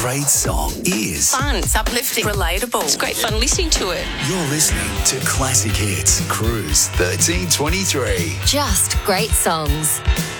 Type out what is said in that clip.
great song is. Fun, it's uplifting, relatable. It's great fun listening to it. You're listening to Classic Hits Cruise 1323. Just great songs.